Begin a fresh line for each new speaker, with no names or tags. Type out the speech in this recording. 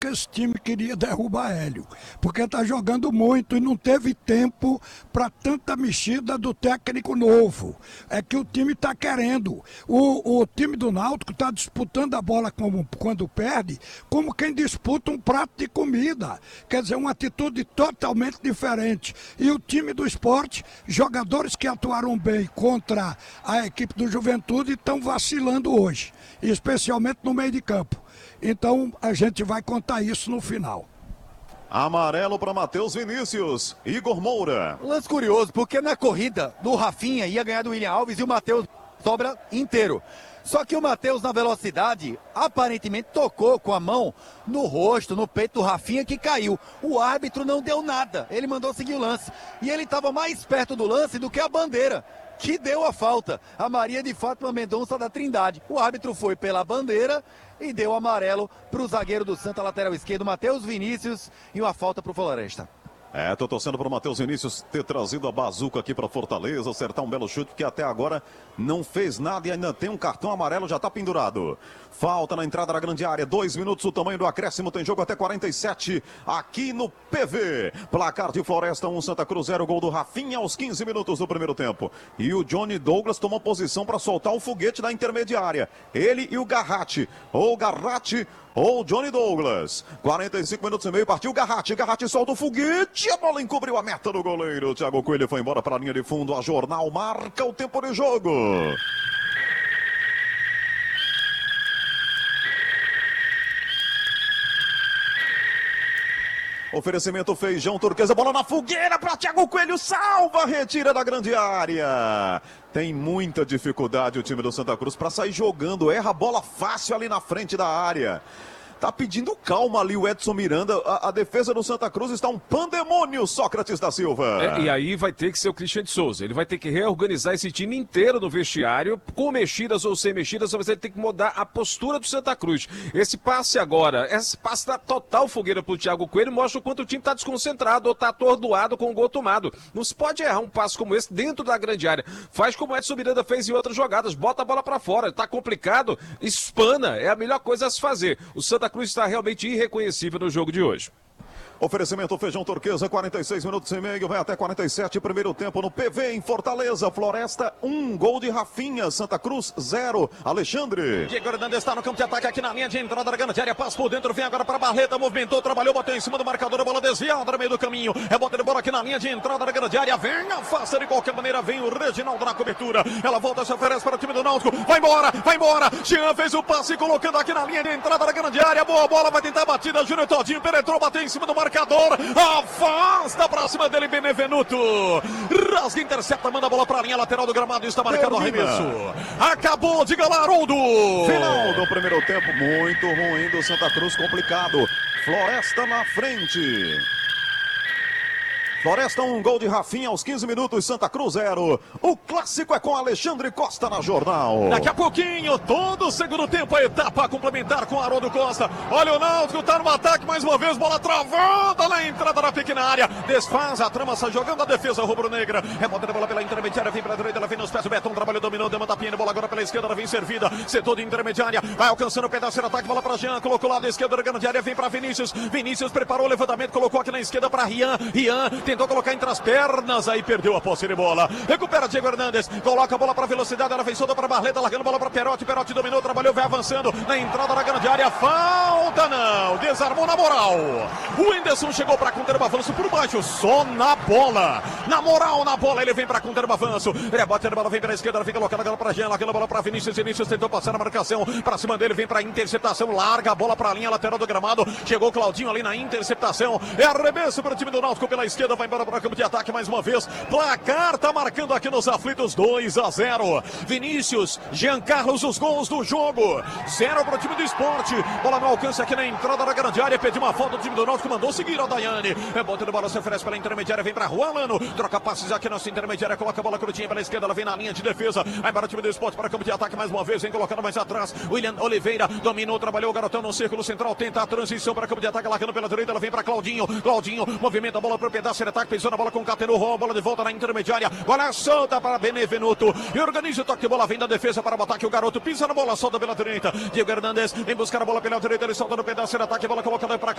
que esse time queria derrubar Hélio, porque está jogando muito e não teve tempo para tanta mexida do técnico novo. É que o time está querendo. O time do Náutico está disputando a bola quando perde, como quem disputa um prato de comida. Quer dizer, uma atitude totalmente diferente. E o time do Sport, jogadores que atuaram bem contra a equipe do Juventude estão vacilando hoje, especialmente no meio de campo. Então a gente vai contar isso no final.
Amarelo para Matheus Vinícius. Igor Moura.
Lance curioso, porque na corrida do Rafinha ia ganhar do William Alves e o Matheus sobra inteiro. Só que o Matheus, na velocidade, aparentemente tocou com a mão no rosto, no peito do Rafinha, que caiu. O árbitro não deu nada, ele mandou seguir o lance. E ele estava mais perto do lance do que a bandeira, que deu a falta. A Maria de Fátima Mendonça da Trindade. O árbitro foi pela bandeira e deu amarelo para o zagueiro do Santa, lateral esquerdo, Matheus Vinícius, e uma falta para o Floresta.
Tô torcendo para o Matheus Vinícius ter trazido a bazuca aqui para Fortaleza, acertar um belo chute, porque até agora não fez nada e ainda tem um cartão amarelo, já está pendurado. Falta na entrada da grande área, 2 minutos, o tamanho do acréscimo, tem jogo até 47 aqui no PV. Placar de Floresta 1, Santa Cruz 0, gol do Rafinha aos 15 minutos do primeiro tempo. E o Johnny Douglas tomou posição para soltar o foguete da intermediária. Ele e o Garratti, ou Garratti ou Johnny Douglas. 45 minutos e meio, partiu Garratti. Garratti solta o foguete, a bola encobriu a meta do goleiro. Thiago Coelho foi embora para a linha de fundo. A Jornal marca o tempo de jogo. Oferecimento Feijão Turquesa, bola na fogueira para Thiago Coelho, salva, retira da grande área. Tem muita dificuldade o time do Santa Cruz para sair jogando, erra a bola fácil ali na frente da área. Tá pedindo calma ali o Edson Miranda. A defesa do Santa Cruz está um pandemônio, Sócrates da Silva.
E aí vai ter que ser o Christian de Souza. Ele vai ter que reorganizar esse time inteiro no vestiário, com mexidas ou sem mexidas, mas ele tem que mudar a postura do Santa Cruz. Esse passe agora, esse passe da total fogueira pro Thiago Coelho, mostra o quanto o time tá desconcentrado ou tá atordoado com o gol tomado. Não se pode errar um passe como esse dentro da grande área. Faz como o Edson Miranda fez em outras jogadas, bota a bola para fora. Tá complicado, espana, é a melhor coisa a se fazer. O Santa Cruz está realmente irreconhecível no jogo de hoje.
Oferecimento Feijão Turquesa, 46 minutos e meio, vai até 47, primeiro tempo no PV em Fortaleza. Floresta 1, gol de Rafinha, Santa Cruz 0, Alexandre.
Diego Hernandes está no campo de ataque aqui na linha de entrada da grande área, passa por dentro, vem agora para Barleta, movimentou, trabalhou, bateu em cima do marcador, a bola desviada no meio do caminho, é bota de bola aqui na linha de entrada da grande área, vem, afasta de qualquer maneira, vem o Reginaldo na cobertura, ela volta, se oferece para o time do Náutico, vai embora, Jean fez o passe, colocando aqui na linha de entrada da grande área, boa bola, vai tentar a batida, Júnior Todinho penetrou, bateu em cima do marcador, afasta pra cima dele Benevenuto, rasga, intercepta, manda a bola pra linha lateral do gramado, está marcado o arremesso, acabou de galar Haroldo.
Final do primeiro tempo, muito ruim do Santa Cruz, complicado, Floresta na frente. Floresta 1, gol de Rafinha aos 15 minutos, Santa Cruz 0. O clássico é com Alexandre Costa na Jornal.
Daqui a pouquinho, todo o segundo tempo, a etapa a complementar com Haroldo Costa. Olha o Náutico, tá no ataque mais uma vez, bola travada na entrada da pequena área. Desfaz a trama, sai jogando a defesa rubro-negra. Rebota a bola pela intermediária, vem pela direita, ela vem nos pés, o Betão trabalhou, dominou, deu uma tapinha, bola agora pela esquerda, ela vem servida. Setor de intermediária, vai alcançando o pedaço de ataque, bola pra Jean, colocou lá da esquerda da grande área, vem pra Vinícius. Vinícius preparou o levantamento, colocou aqui na esquerda pra Rian. Tentou colocar entre as pernas, aí perdeu a posse de bola. Recupera Diego Hernandes, coloca a bola para velocidade, ela vem solta para Barleta, largando a bola para Perotti dominou, trabalhou, vai avançando na entrada da grande área, falta não, desarmou na moral. O Whindersson chegou para conter o avanço por baixo, só na bola. Na moral, na bola, ele vem para conter o avanço. Rebate a bola, vem para a esquerda, ela fica colocando a bola para Jean, largando a bola para Vinícius. Vinícius tentou passar na marcação, para cima dele, vem para a interceptação, larga a bola para a linha lateral do gramado. Chegou Claudinho ali na interceptação. É arremesso para o time do Náutico pela esquerda, vai embora para o campo de ataque mais uma vez. Placar tá marcando aqui nos aflitos 2-0. Vinícius, Jean Carlos, os gols do jogo. 0 para o time do Sport. Bola no alcance aqui na entrada da grande área. Pediu uma falta do time do Náutico, mandou seguir a Daiane. É bota de bola, se oferece pela intermediária, vem para Juan Lano. Troca passes aqui na sua intermediária, coloca a bola crudinha pela esquerda, ela vem na linha de defesa. Vai para o time do Sport, para o campo de ataque mais uma vez, vem colocando mais atrás. William Oliveira dominou, trabalhou o garotão no círculo central, tenta a transição para o campo de ataque, largando pela direita, ela vem para Claudinho. Claudinho movimenta a bola para o pedaço de ataque, pisou na bola, concatenou, rola a bola de volta na intermediária. Bola solta para Benevenuto. E organiza o toque de bola, vem da defesa para o ataque. O garoto pisa na bola, solta pela direita. Diego Hernandes vem buscar a bola pela direita, ele solta no pedaço de ataque, bola colocada para